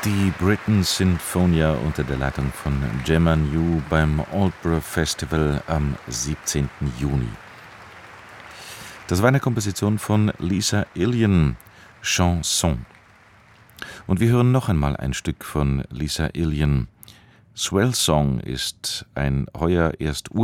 Die Britten Sinfonia unter der Leitung von Gemma New beim Aldborough Festival am 17. Juni. Das war eine Komposition von Lisa Ilian, Chanson. Und wir hören noch einmal ein Stück von Lisa Ilian. Swell Song ist ein heuer erst